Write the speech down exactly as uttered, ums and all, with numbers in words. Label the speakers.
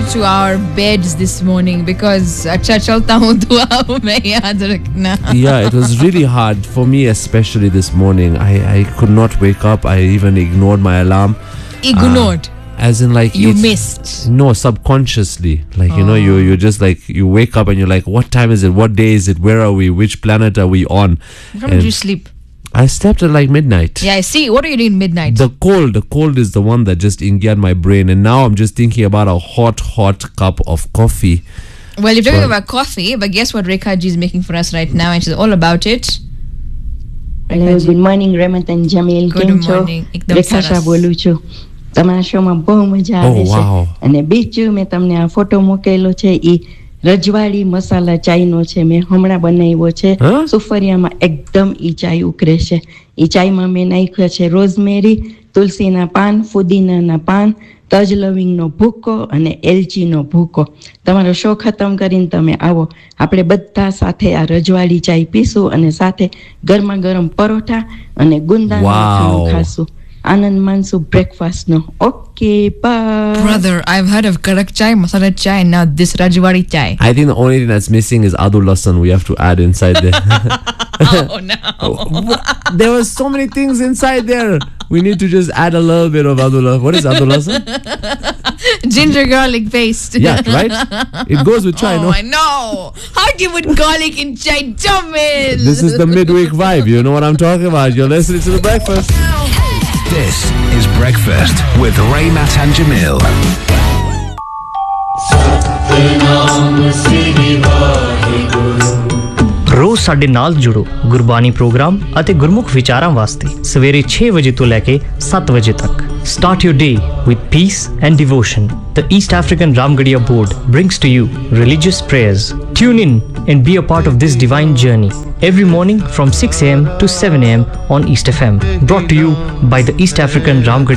Speaker 1: to our beds this morning because अच्छा चलता हूँ दुआ में याद रखना.
Speaker 2: Yeah, it was really hard for me, especially this morning. I, I could not wake up. I even ignored my alarm.
Speaker 1: Ignored?
Speaker 2: Uh, as in like...
Speaker 1: You missed?
Speaker 2: No, subconsciously. Like,
Speaker 1: oh.
Speaker 2: you know, you, you just like, you wake up and you're like, what time is it? What day is it? Where are we? Which planet are we on?
Speaker 1: When did you sleep?
Speaker 2: I slept at like midnight.
Speaker 1: Yeah, I see. What are you doing midnight?
Speaker 2: The cold. The cold is the one that just ingeared my brain. And now I'm just thinking about a hot, hot cup of coffee.
Speaker 1: Well, you're talking about coffee, but guess what Rekha Ji is making for us right now? And she's all about it.
Speaker 3: Hello, good morning, Raymond and Jamil.
Speaker 1: Good morning.
Speaker 3: Rekha Shah બોલું છું. તમારા શોમાં બહુ મજા આવે છે. અને બીજું મેં તમને આ ફોટો મૂકેલો છે ઈ રજવાડી મસાલા ચાયનો છે. મેં હમણાં બનાવ્યો છે. સુફરિયામાં એકદમ ઈ ચાય ઉકળે છે. ઈ ચાયમાં મેં નાખ્યો છે રોઝમેરી, તુલસીના પાન, ફુદીનાના પાન, તજ લવિંગનો ભૂકો અને એલચીનો ભૂકો. તમારો શો ખતમ કરીને તમે આવો. આપણે બધા સાથે આ રજવાડી ચાય પીશું અને સાથે ગરમા ગરમ પરોઠા અને ગુંદાનું ખાશું. Anand Mansu breakfast no. Okay, bye.
Speaker 1: Brother, I've heard of karak chai, masala chai, and now this Rajwadi chai.
Speaker 2: I think the only thing that's missing is Adu Lasan. We have to add inside there.
Speaker 1: Oh no.
Speaker 2: There were so many things inside there. We need to just add a little bit of Adu Lasan. What is Adu Lasan?
Speaker 1: Ginger garlic paste.
Speaker 2: Yeah, right? It goes with chai,
Speaker 1: oh,
Speaker 2: no?
Speaker 1: I know. How do you put garlic in chai? Jamil.
Speaker 2: This is the midweek vibe. You know what I'm talking about. You're listening to The Breakfast.
Speaker 4: This is Breakfast with Raymat and Jamil.
Speaker 5: ਰੋਜ਼ ਸਾਡੇ ਨਾਲ ਜੁੜੋ Gurbani programme ਅਤੇ ਗੁਰਮੁਖ ਵਿਚਾਰਾਂ ਵਾਸਤੇ ਸਵੇਰੇ ਛੇ ਵਜੇ ਤੋਂ ਲੈ ਕੇ ਸੱਤ ਵਜੇ ਤੱਕ. Start your day with peace and devotion. The East African Ramgarhia Board brings to you religious prayers. Tune in and be a part of this divine journey every morning from six a.m. to seven a.m. on East F M. Brought to you by the East African Ramgarhia